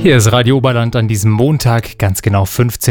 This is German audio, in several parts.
Hier ist Radio Oberland an diesem Montag, ganz genau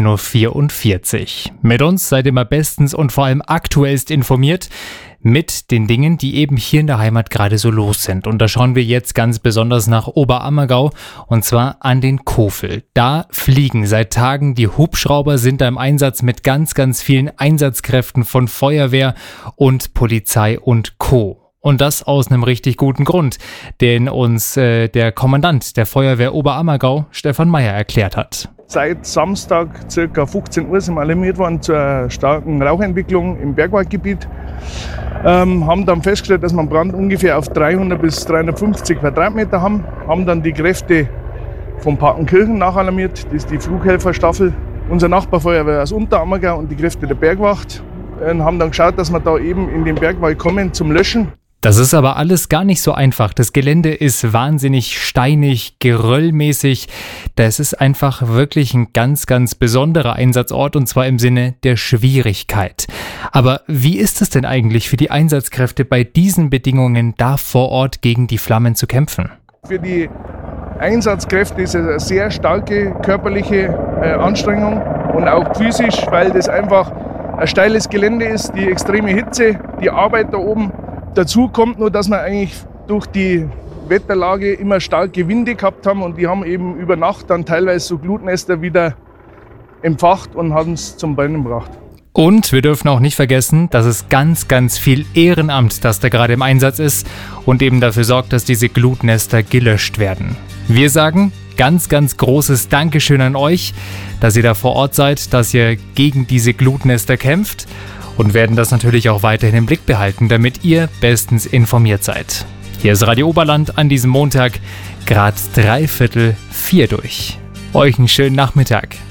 15.44 Uhr. Mit uns seid ihr immer bestens und vor allem aktuellst informiert mit den Dingen, die eben hier in der Heimat gerade so los sind. Und da schauen wir jetzt ganz besonders nach Oberammergau und zwar an den Kofel. Da fliegen seit Tagen die Hubschrauber, sind da im Einsatz mit ganz, ganz vielen Einsatzkräften von Feuerwehr und Polizei und Co. Und das aus einem richtig guten Grund, den uns der Kommandant der Feuerwehr Oberammergau, Stefan Meyer, erklärt hat. Seit Samstag ca. 15 Uhr sind wir alarmiert worden zur starken Rauchentwicklung im Bergwaldgebiet. Haben dann festgestellt, dass wir einen Brand ungefähr auf 300 bis 350 Quadratmeter haben. Haben dann die Kräfte von Partenkirchen nachalarmiert, das ist die Flughelferstaffel, unser Nachbarfeuerwehr aus Unterammergau und die Kräfte der Bergwacht. Haben dann geschaut, dass wir da eben in den Bergwald kommen zum Löschen. Das ist aber alles gar nicht so einfach. Das Gelände ist wahnsinnig steinig, geröllmäßig. Das ist einfach wirklich ein ganz, ganz besonderer Einsatzort und zwar im Sinne der Schwierigkeit. Aber wie ist es denn eigentlich für die Einsatzkräfte bei diesen Bedingungen da vor Ort gegen die Flammen zu kämpfen? Für die Einsatzkräfte ist es eine sehr starke körperliche Anstrengung und auch physisch, weil das einfach ein steiles Gelände ist, die extreme Hitze, die Arbeit da oben. Dazu kommt nur, dass wir eigentlich durch die Wetterlage immer starke Winde gehabt haben und die haben eben über Nacht dann teilweise so Glutnester wieder entfacht und haben es zum Brennen gebracht. Und wir dürfen auch nicht vergessen, dass es ganz, ganz viel Ehrenamt, das da gerade im Einsatz ist und eben dafür sorgt, dass diese Glutnester gelöscht werden. Wir sagen ganz, ganz großes Dankeschön an euch, dass ihr da vor Ort seid, dass ihr gegen diese Glutnester kämpft. Und werden das natürlich auch weiterhin im Blick behalten, damit ihr bestens informiert seid. Hier ist Radio Oberland an diesem Montag, Grad 3/4 durch. Euch einen schönen Nachmittag.